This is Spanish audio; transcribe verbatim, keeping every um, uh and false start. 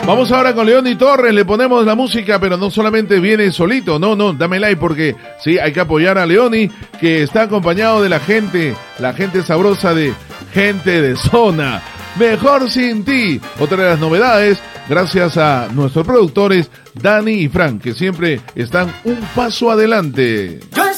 Vamos ahora con Leoni Torres, le ponemos la música, pero no solamente viene solito, no, no, dame like porque sí, hay que apoyar a Leoni, que está acompañado de la gente, la gente sabrosa de Gente de Zona. Mejor Sin Ti, otra de las novedades, gracias a nuestros productores Dani y Frank, que siempre están un paso adelante.